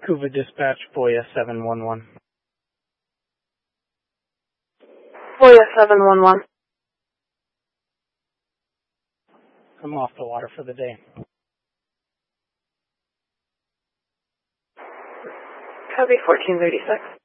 Kuva Dispatch, Boya 711. Boya 711. I'm off the water for the day. Copy 1436.